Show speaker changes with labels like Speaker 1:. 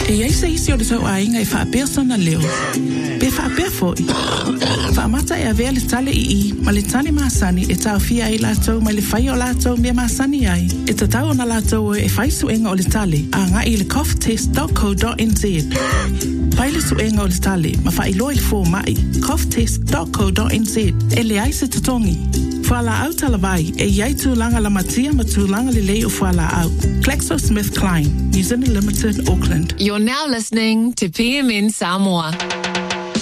Speaker 1: E ai se isi o le tau ainga e wha persona leo. Be wha perfo i. Wha mata e avea le tale i ma le tane maasani e tau fia ai lātou ma le whai o lātou mea maasani ai. E tatau na lātou e whai suenga o le tale a ngā i le coughtest.co.nz. Pai le suenga o le tale ma wha ilo i le fō mai coughtest.co.nz e le ai se tatongi. Whala au talavai e iai tūlanga la matia ma tūlanga le lei o whala au. GlaxoSmithKline, New Zealand Limited, Auckland.
Speaker 2: You're now listening to PMN Samoa.